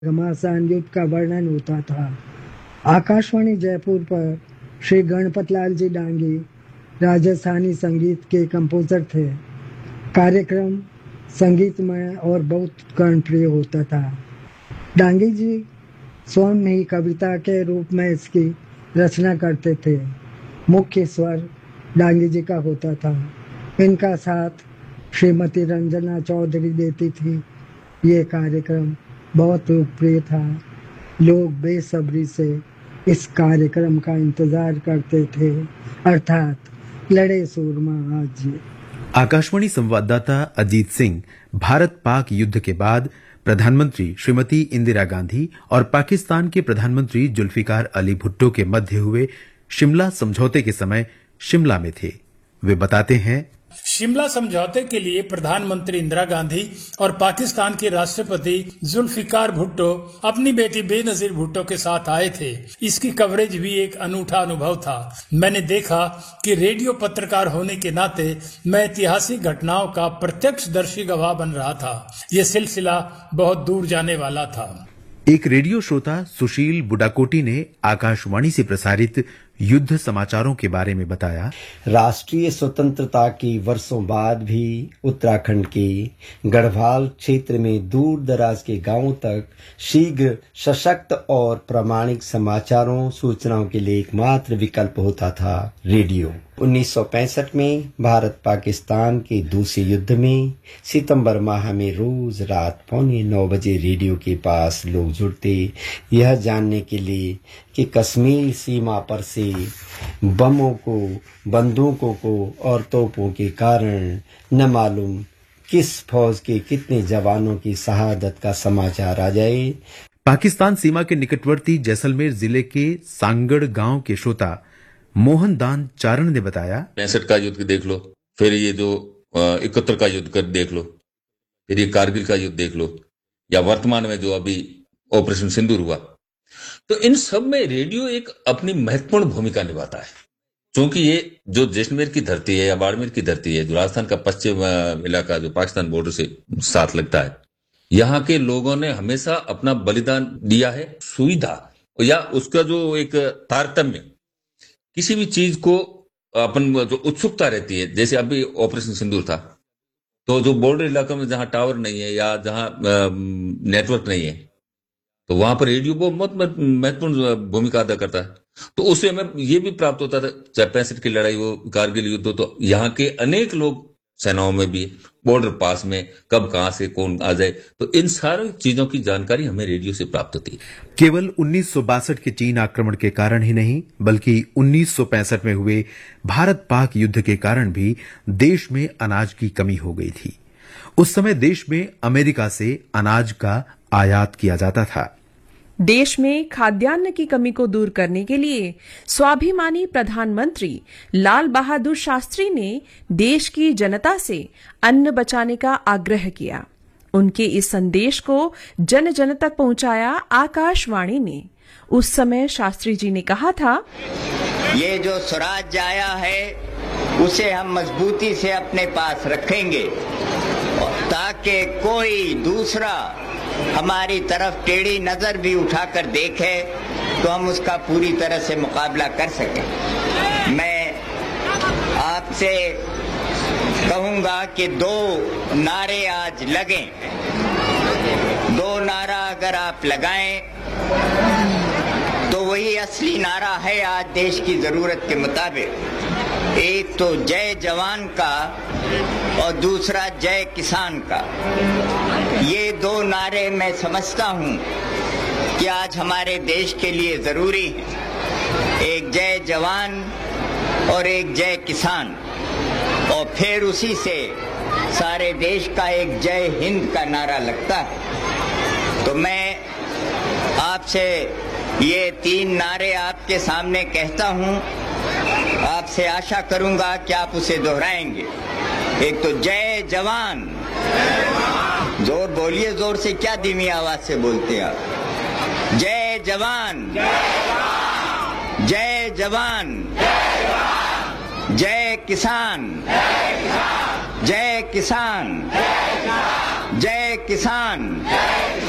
घमासान युद्ध का वर्णन होता था। आकाशवाणी जयपुर पर श्री गणपत लाल जी डांगी राजस्थानी संगीत के कंपोजर थे। कार्यक्रम संगीतमय और बहुत कर्णप्रिय होता था। डांगी जी स्वयं ही कविता के रूप में इसकी रचना करते थे। मुख्य स्वर डांगी जी का होता था। इनका साथ श्रीमती रंजना चौधरी देती थी। ये कार्यक्रम बहुत लोकप्रिय था। लोग बेसब्री से इस कार्यक्रम का इंतजार करते थे, अर्थात लड़े सूरमा आज। आकाशवाणी संवाददाता अजीत सिंह भारत पाक युद्ध के बाद प्रधानमंत्री श्रीमती इंदिरा गांधी और पाकिस्तान के प्रधानमंत्री जुल्फिकार अली भुट्टो के मध्य हुए शिमला समझौते के समय शिमला में थे। वे बताते हैं, शिमला समझौते के लिए प्रधानमंत्री इंदिरा गांधी और पाकिस्तान के राष्ट्रपति जुल्फिकार भुट्टो अपनी बेटी बेनजीर भुट्टो के साथ आए थे। इसकी कवरेज भी एक अनूठा अनुभव था। मैंने देखा कि रेडियो पत्रकार होने के नाते मैं ऐतिहासिक घटनाओं का प्रत्यक्षदर्शी गवाह बन रहा था। ये सिलसिला बहुत दूर जाने वाला था। एक रेडियो श्रोता सुशील बुडाकोटी ने आकाशवाणी से प्रसारित युद्ध समाचारों के बारे में बताया, राष्ट्रीय स्वतंत्रता के वर्षों बाद भी उत्तराखंड के गढ़वाल क्षेत्र में दूर दराज के गांवों तक शीघ्र, सशक्त और प्रामाणिक समाचारों सूचनाओं के लिए एकमात्र विकल्प होता था रेडियो। 1965 में भारत पाकिस्तान के दूसरे युद्ध में सितंबर माह में रोज रात 8:45 बजे रेडियो के पास लोग जुड़ते, यह जानने के लिए कि कश्मीर सीमा पर से बमों को, बंदूकों को और तोपों के कारण न मालूम किस फौज के कितने जवानों की शहादत का समाचार आ जाए। पाकिस्तान सीमा के निकटवर्ती जैसलमेर जिले के सांगड़ गांव के श्रोता मोहन दान चारण ने बताया, 65 का युद्ध देख लो, फिर ये जो 71 का युद्ध कर देख लो, फिर ये कारगिल का युद्ध देख लो, या वर्तमान में जो अभी ऑपरेशन सिंदूर हुआ, तो इन सब में रेडियो एक अपनी महत्वपूर्ण भूमिका निभाता है। क्योंकि ये जो जैसलमेर की धरती है या बाड़मेर की धरती है, जो राजस्थान का पश्चिम इलाका जो पाकिस्तान बॉर्डर से साथ लगता है, यहाँ के लोगों ने हमेशा अपना बलिदान दिया है। सुविधा या उसका जो एक तारतम्य, किसी भी चीज को अपन जो उत्सुकता रहती है, जैसे अभी ऑपरेशन सिंदूर था, तो जो बॉर्डर इलाकों में जहां टावर नहीं है या जहां नेटवर्क नहीं है, तो वहां पर रेडियो बहुत महत्वपूर्ण भूमिका अदा करता है। तो उससे हमें ये भी प्राप्त होता था, चाहे 65 की लड़ाई हो, कारगिल युद्ध हो, तो यहाँ के अनेक लोग सेनाओं में भी, बॉर्डर पास में कब कहां से कौन आ जाए, तो इन सारी चीजों की जानकारी हमें रेडियो से प्राप्त होती है। केवल 1962 के चीन आक्रमण के कारण ही नहीं, बल्कि 1965 में हुए भारत पाक युद्ध के कारण भी देश में अनाज की कमी हो गई थी। उस समय देश में अमेरिका से अनाज का आयात किया जाता था। देश में खाद्यान्न की कमी को दूर करने के लिए स्वाभिमानी प्रधानमंत्री लाल बहादुर शास्त्री ने देश की जनता से अन्न बचाने का आग्रह किया। उनके इस संदेश को जन जन तक पहुंचाया आकाशवाणी ने। उस समय शास्त्री जी ने कहा था, ये जो स्वराज आया है उसे हम मजबूती से अपने पास रखेंगे, ताकि कोई दूसरा हमारी तरफ टेढ़ी नजर भी उठाकर देखे तो हम उसका पूरी तरह से मुकाबला कर सकें। मैं आपसे कहूंगा कि 2 नारे आज लगें। 2 नारा अगर आप लगाएं तो वही असली नारा है आज देश की जरूरत के मुताबिक। एक तो जय जवान का और दूसरा जय किसान का। ये 2 नारे मैं समझता हूं कि आज हमारे देश के लिए जरूरी है। एक जय जवान और एक जय किसान, और फिर उसी से सारे देश का एक जय हिंद का नारा लगता है। तो मैं आपसे ये 3 नारे आपके सामने कहता हूं, आपसे आशा करूंगा कि आप उसे दोहराएंगे। एक तो जय जवान, जोर बोलिए, जोर से, क्या धीमी आवाज से बोलते हैं आप। जय जवान, जय जवान, जय किसान, जय किसान, जय किसान,